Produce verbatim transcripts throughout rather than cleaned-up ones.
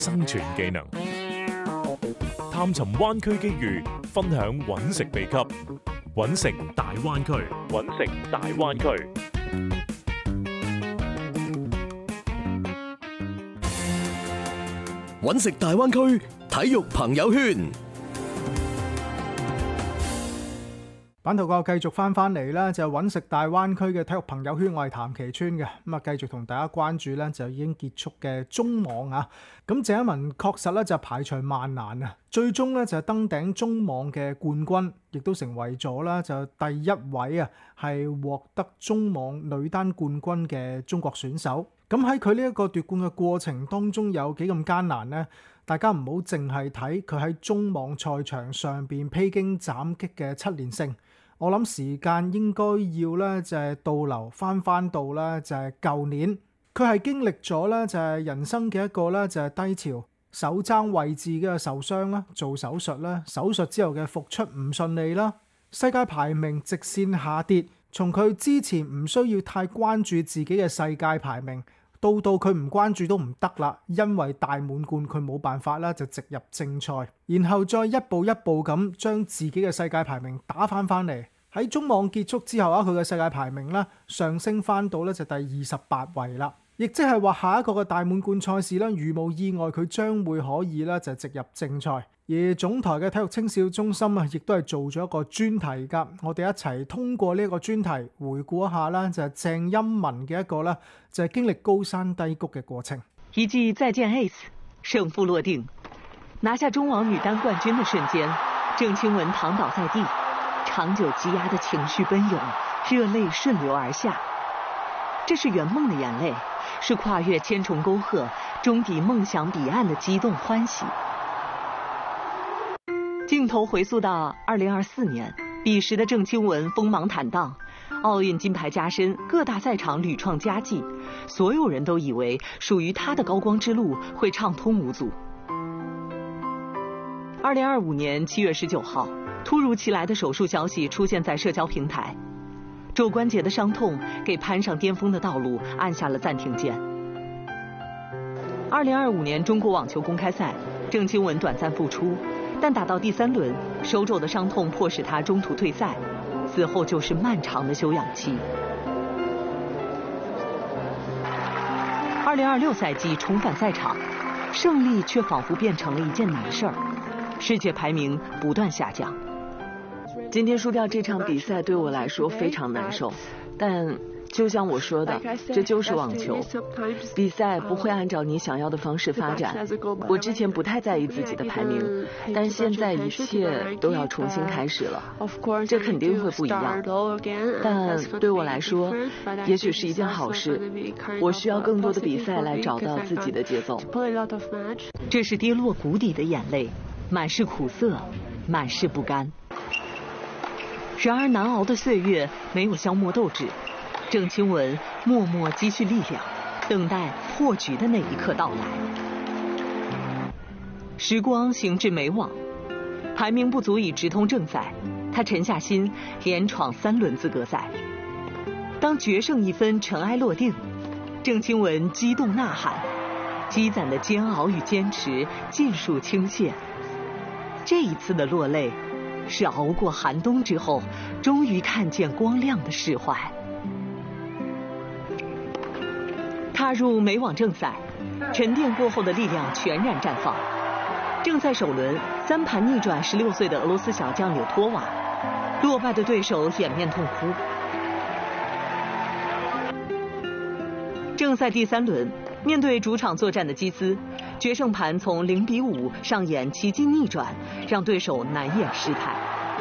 生存技能，探尋灣區機遇，分享揾食秘笈。揾食大灣區，揾食大灣區。 揾食大灣區體育朋友圈。 版圖個繼續翻翻嚟啦，就揾食大灣區嘅體育朋友圈，我係譚其川嘅。咁啊，繼續同大家關注咧就已經結束嘅中網啊。咁鄭一文確實咧就排除萬難啊，最終咧就登頂中網嘅冠軍，亦都成為咗啦就第一位啊係獲得中網女單冠軍嘅中國選手。咁喺佢呢一個奪冠嘅過程當中有幾咁艱難呢？大家唔好淨係睇佢喺中網賽場上邊披荊斬棘嘅七連勝。我諗時間應該要咧就係倒流翻翻到咧就係舊年，佢係經歷咗咧就係人生嘅一個咧就係低潮，手踭位置嘅受傷啦，做手術啦，手術之後嘅復出唔順利啦，世界排名直線下跌，從佢之前唔需要太關注自己嘅世界排名，到到佢唔關注都唔得啦，因為大滿貫佢冇辦法啦，就直入正賽，然後再一步一步咁將自己嘅世界排名打翻翻嚟。喺中網結束之後啊，佢嘅世界排名咧上升翻到咧就第二十八位啦，亦即係話下一個嘅大滿貫賽事咧，如無意外佢將會可以咧就直入正賽。而總台嘅體育青少中心啊，亦都係做咗一個專題噶，我哋一齊通過呢一個專題回顧一下啦，就係鄭欽文嘅一個啦，就係經歷高山低谷嘅過程。 一記再見 Ace， 勝負落定，拿下中網女單冠軍的瞬間，鄭欽文躺倒在地。長久積壓的情緒奔湧，熱淚順流而下。這是圓夢的眼淚，是跨越千重溝壑，終抵夢想彼岸的激動歡喜。鏡頭回溯到二零二四年，彼時的鄭欽文鋒芒坦蕩，奧運金牌加身，各大賽場屢創佳績，所有人都以為屬於他的高光之路會暢通無阻。二零二五年七月十九號。突如其來的手術消息出現在社交平台，肘關節的傷痛給攀上巔峰的道路按下了暫停鍵。二零二五年中國網球公開賽，鄭欽文短暫復出，但打到第三輪，手肘的傷痛迫使他中途退賽，此後就是漫長的休養期。二零二六賽季重返賽場，勝利卻仿佛變成了一件難事兒，世界排名不斷下降。 今天輸掉這場比賽對我來說非常難受，但就像我說的，這就是網球，比賽不會按照你想要的方式發展。我之前不太在意自己的排名，但現在一切都要重新開始了，這肯定會不一樣。但對我來說，也許是一件好事，我需要更多的比賽來找到自己的節奏。 這是跌落谷底的眼淚，滿是苦澀，滿是不甘。然而難熬的歲月沒有消磨鬥志，鄭欽文默默積蓄力量，等待破局的那一刻到來。時光行至美網，排名不足以直通正賽，他沉下心連闖三輪資格賽。當決勝一分塵埃落定，鄭欽文激動吶喊，積攢的煎熬與堅持盡數傾瀉。這一次的落淚，是熬過寒冬之後，終於看見光亮的釋懷。踏入美網正賽，沉澱過後的力量全然綻放。正賽首輪，三盤逆轉十六歲的俄羅斯小將柳托娃，落敗的對手掩面痛哭。正賽第三輪，面對主場作戰的基斯，決勝盤從零比五上演奇蹟逆轉，讓對手難掩失態。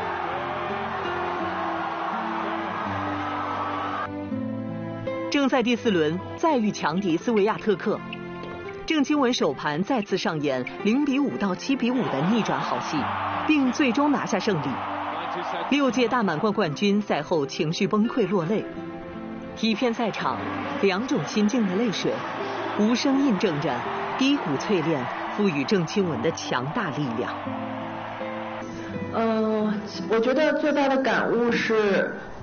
正賽第四輪再遇強敵斯維亞特克，鄭欽文首盤再次上演零比五到七比五的逆轉好戲，並最終拿下勝利。六屆大滿貫冠軍賽後情緒崩潰落淚，一片賽場兩種心境的淚水，無聲印證着低谷淬煉賦予鄭欽文的強大力量。 呃，我覺得最大的感悟是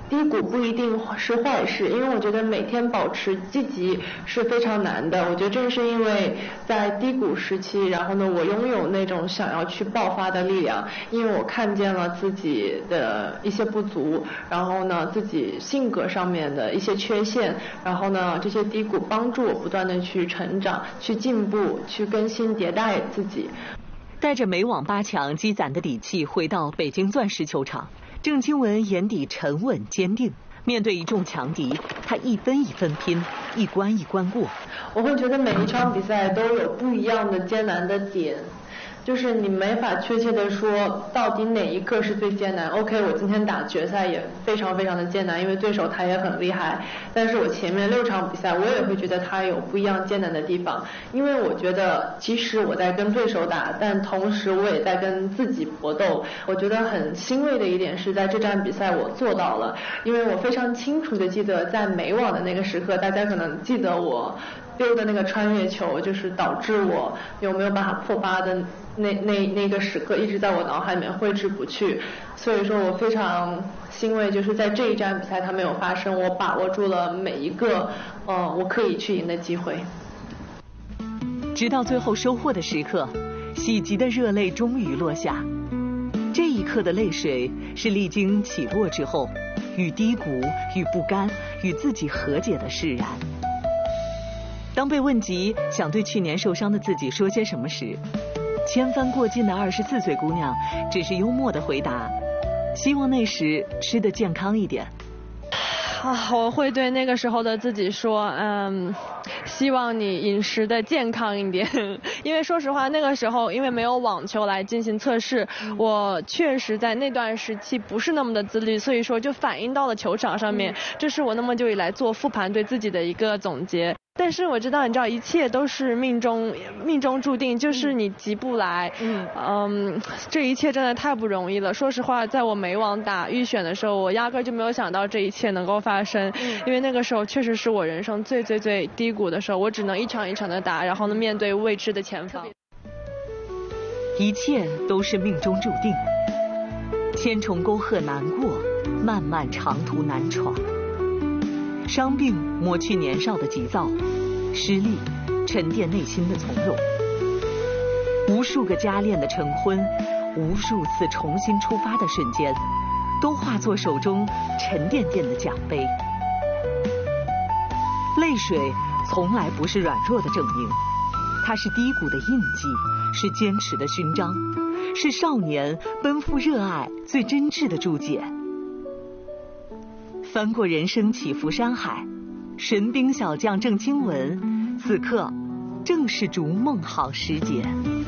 低谷不一定是坏事，因为我觉得每天保持积极是非常难的。我觉得正是因为在低谷时期，然后呢，我拥有那种想要去爆发的力量，因为我看见了自己的一些不足，然后呢，自己性格上面的一些缺陷，然后呢，这些低谷帮助我不断的去成长、去进步、去更新迭代自己。 带着美网八强积攒的底气回到北京钻石球场，郑钦文眼底沉稳坚定，面对一众强敌，他一分一分拼，一关一关过。 我会觉得每一场比赛都有不一样的艰难的点，就是你没法确切的说到底哪一个是最艰难。 OK， 我今天打决赛也非常非常的艰难，因为对手他也很厉害，但是我前面六场比赛我也会觉得他有不一样艰难的地方，因为我觉得即使我在跟对手打，但同时我也在跟自己搏斗。我觉得很欣慰的一点是在这站比赛我做到了，因为我非常清楚的记得在美网的那个时刻，大家可能记得我丢的那个穿越球，就是导致我有没有办法破八的那那那个时刻一直在我脑海里面挥之不去。所以说我非常欣慰，就是在这一站比赛它没有发生，我把握住了每一个呃我可以去赢的机会。 直到最后收获的时刻，喜极的热泪终于落下。这一刻的泪水是历经起落之后，与低谷、与不甘、与自己和解的释然。当被问及想对去年受伤的自己说些什么时，千帆过尽的二十四岁姑娘只是幽默地回答：希望那时吃得健康一点。 啊，我会对那个时候的自己说，嗯，希望你饮食的健康一点。因为说实话，那个时候因为没有网球来进行测试，嗯、我确实在那段时期不是那么的自律，所以说就反映到了球场上面。嗯、这是我那么久以来做复盘对自己的一个总结。但是我知道，你知道一切都是命中命中注定，就是你急不来。嗯嗯，这一切真的太不容易了。说实话，在我美网打预选的时候，我压根就没有想到这一切能够发生，嗯、因为那个时候确实是我人生最最最低谷的时候，我只能一场一场的打，然后呢面对未知的前方。 一切都是命中注定，千重沟壑难过，漫漫长途难闯。伤病磨去年少的急躁，失利沉淀内心的从容。无数个加练的成婚，无数次重新出发的瞬间，都化作手中沉甸甸的奖杯。泪水从来不是软弱的证明，它是低谷的印记，是坚持的勋章，是少年奔赴热爱最真挚的注解。翻过人生起伏山海，神兵小将郑钦文，此刻正是逐梦好时节。